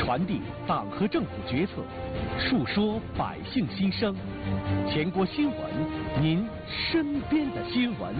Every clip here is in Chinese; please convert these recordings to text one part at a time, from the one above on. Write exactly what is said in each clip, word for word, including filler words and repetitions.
传递党和政府决策，述说百姓心声。全国新闻，您身边的新闻。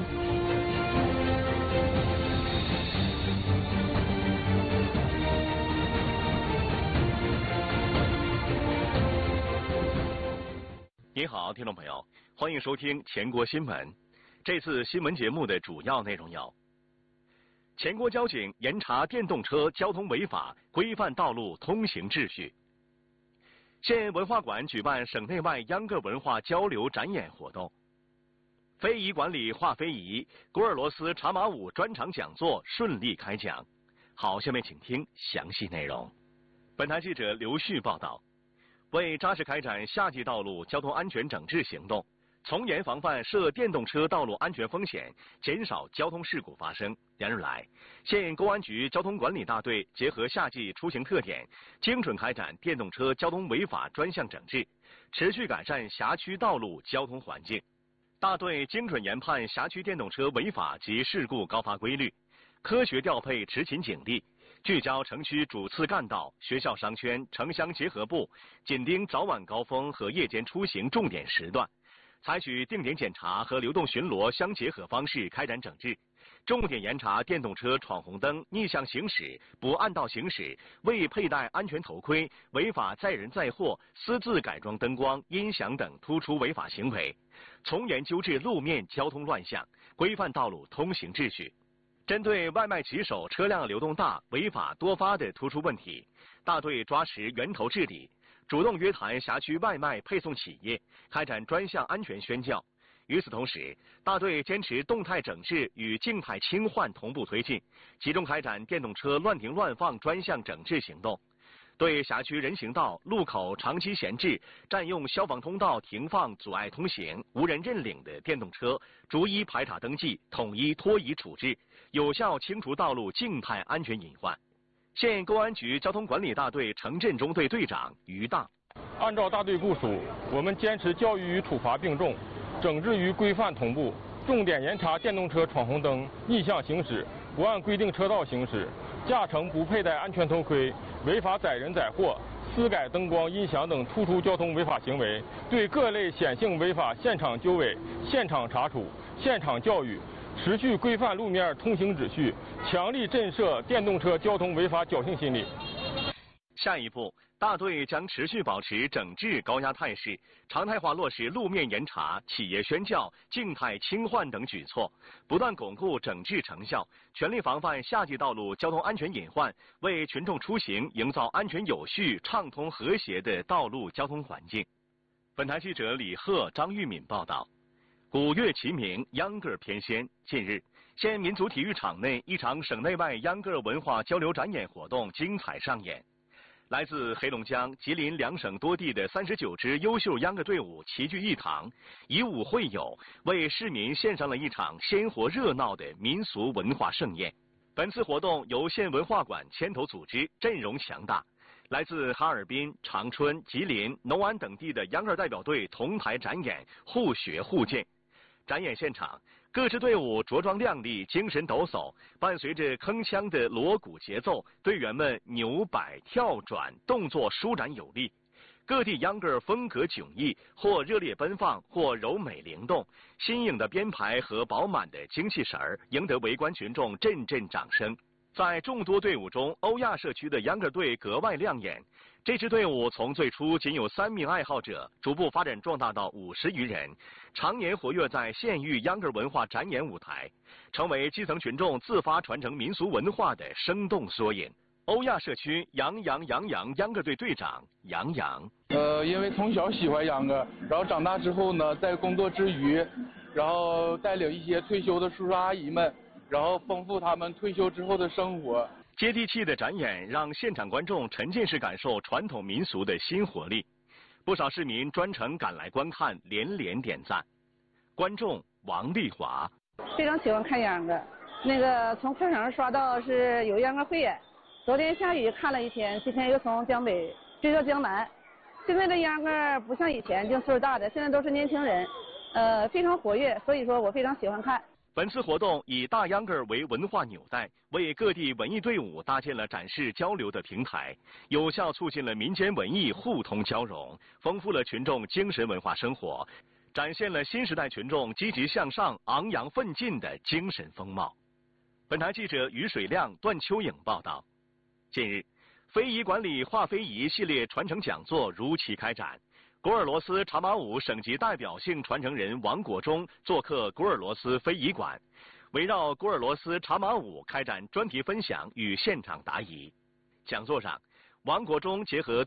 您好，听众朋友，欢迎收听全国新闻。这次新闻节目的主要内容有：全国交警严查电动车交通违法，规范道路通行秩序；县文化馆举办省内外秧歌文化交流展演活动；非遗馆里话非遗，古尔罗斯茶马舞专场讲座顺利开讲。好，下面请听详细内容。本台记者刘旭报道。为扎实开展夏季道路交通安全整治行动，从严防范涉电动车道路安全风险，减少交通事故发生，连日来，县公安局交通管理大队结合夏季出行特点，精准开展电动车交通违法专项整治，持续改善辖区道路交通环境。大队精准研判辖区电动车违法及事故高发规律，科学调配执勤警力，聚焦城区主次干道、学校商圈、城乡结合部，紧盯早晚高峰和夜间出行重点时段，采取定点检查和流动巡逻相结合方式开展整治，重点严查电动车闯红灯、逆向行驶、不按道行驶、未佩戴安全头盔、违法载人载货、私自改装灯光、音响等突出违法行为，从严纠治路面交通乱象，规范道路通行秩序。针对外卖骑手车辆流动大、违法多发的突出问题，大队抓实源头治理，主动约谈辖区外卖配送企业，开展专项安全宣教。与此同时，大队坚持动态整治与静态清换同步推进，集中开展电动车乱停乱放专项整治行动。对辖区人行道、路口长期闲置、占用消防通道停放阻碍通行、无人认领的电动车，逐一排查登记，统一拖移处置，有效清除道路静态安全隐患。县公安局交通管理大队城镇中队队长于大： 按照大队部署，我们坚持教育与处罚并重，整治与规范同步，重点严查电动车闯红灯、逆向行驶、不按规定车道行驶、驾乘不佩戴安全头盔、违法载人载货、私改灯光、音响等突出交通违法行为，对各类显性违法现场纠尾、现场查处、现场教育，持续规范路面通行秩序，强力震慑电动车交通违法侥幸心理。 下一步，大队将持续保持整治高压态势，常态化落实路面严查、企业宣教、静态清换等举措，不断巩固整治成效，全力防范夏季道路交通安全隐患，为群众出行营造安全有序、畅通和谐的道路交通环境。本台记者李贺、张玉敏报道。古乐齐鸣，秧歌翩跹。近日，县民族体育场内一场省内外秧歌文化交流展演活动精彩上演。来自黑龙江、吉林两省多地的三十九支优秀秧歌队伍齐聚一堂，以武会友，为市民献上了一场鲜活热闹的民俗文化盛宴。本次活动由县文化馆牵头组织，阵容强大，来自哈尔滨、长春、吉林、农安等地的秧歌代表队同台展演，互学互鉴。展演现场，各支队伍着装靓丽，精神抖擞，伴随着铿锵的锣鼓节奏，队员们扭摆跳转，动作舒展有力。各地秧歌风格迥异，或热烈奔放，或柔美灵动。新颖的编排和饱满的精气神儿，赢得围观群众阵阵掌声。在众多队伍中，欧亚社区的秧歌队格外亮眼。这支队伍从最初仅有三名爱好者，逐步发展壮大到五十余人，常年活跃在县域秧歌文化展演舞台，成为基层群众自发传承民俗文化的生动缩影。欧亚社区杨洋杨洋秧歌队队长杨洋： 呃，因为从小喜欢秧歌，然后长大之后呢，在工作之余，然后带领一些退休的叔叔阿姨们，然后丰富他们退休之后的生活。 接地气的展演让现场观众沉浸式感受传统民俗的新活力，不少市民专程赶来观看，连连点赞。观众王丽华： 非常喜欢看秧歌，那个从快手上刷到是有秧歌汇演，昨天下雨看了一天，今天又从江北追到江南。现在的秧歌不像以前就岁数大的，现在都是年轻人，呃，非常活跃，所以说我非常喜欢看。 本次活动以大秧歌为文化纽带，为各地文艺队伍搭建了展示交流的平台，有效促进了民间文艺互通交融，丰富了群众精神文化生活，展现了新时代群众积极向上、昂扬奋进的精神风貌。本台记者于水亮、段秋颖报道。近日，非遗管理画非遗系列传承讲座如期开展。古尔罗斯茶马舞省级代表性传承人王国忠做客古尔罗斯非遗馆，围绕古尔罗斯茶马舞开展专题分享与现场答疑。讲座上，王国忠结合